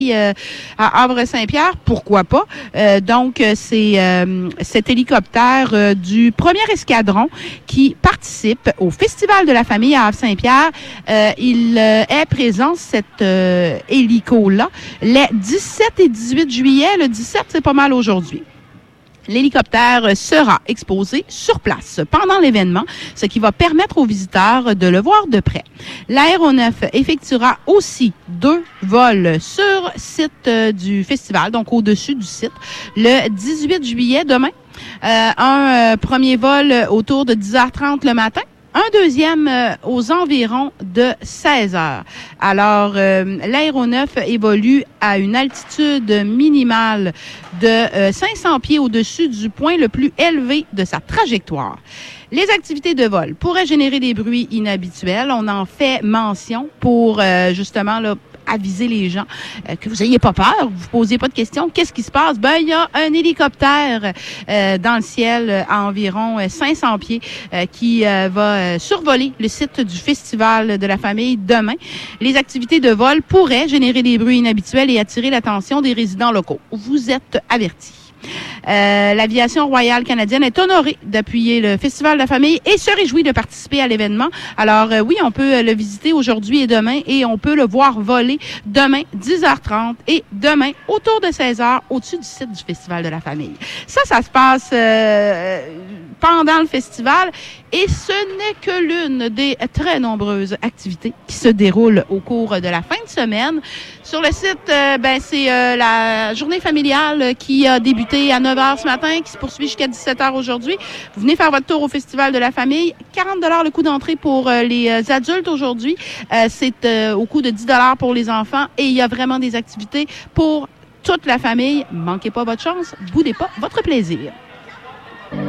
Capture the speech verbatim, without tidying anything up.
Euh, à Havre-Saint-Pierre, pourquoi pas. Euh, donc, c'est euh, cet hélicoptère euh, du premier escadron qui participe au Festival de la famille à Havre-Saint-Pierre. Euh, il euh, est présent, cet euh, hélico-là, les dix-sept et dix-huit juillet. Le dix-sept, c'est pas mal aujourd'hui. L'hélicoptère sera exposé sur place pendant l'événement, ce qui va permettre aux visiteurs de le voir de près. L'aéronef effectuera aussi deux vols sur site euh, du festival, donc au-dessus du site, le dix-huit juillet, demain. Euh, un euh, premier vol autour de dix heures trente le matin. Un deuxième euh, aux environs de seize heures. Alors, euh, l'aéronef évolue à une altitude minimale de euh, cinq cents pieds au-dessus du point le plus élevé de sa trajectoire. Les activités de vol pourraient générer des bruits inhabituels. On en fait mention pour euh, justement là, aviser les gens euh, que vous n'ayez pas peur, vous posiez pas de questions. Qu'est-ce qui se passe? Ben, il y a un hélicoptère euh, dans le ciel euh, à environ euh, cinq cents pieds euh, qui euh, va euh, survoler le site du Festival de la famille demain. Les activités de vol pourraient générer des bruits inhabituels et attirer l'attention des résidents locaux. Vous êtes avertis. Euh, l'aviation royale canadienne est honorée d'appuyer le Festival de la famille et se réjouit de participer à l'événement. Alors euh, oui, on peut euh, le visiter aujourd'hui et demain et on peut le voir voler demain dix heures trente et demain autour de seize heures au-dessus du site du Festival de la famille. Ça, ça se passe euh, pendant le festival et ce n'est que l'une des très nombreuses activités qui se déroulent au cours de la fin de semaine. Sur le site, euh, ben c'est euh, la journée familiale qui a débuté à neuf heures ce matin, qui se poursuit jusqu'à dix-sept heures aujourd'hui. Vous venez faire votre tour au Festival de la famille. quarante dollars le coût d'entrée pour euh, les euh, adultes aujourd'hui. Euh, c'est euh, au coût de dix dollars pour les enfants et il y a vraiment des activités pour toute la famille. Manquez pas votre chance, boudez pas votre plaisir.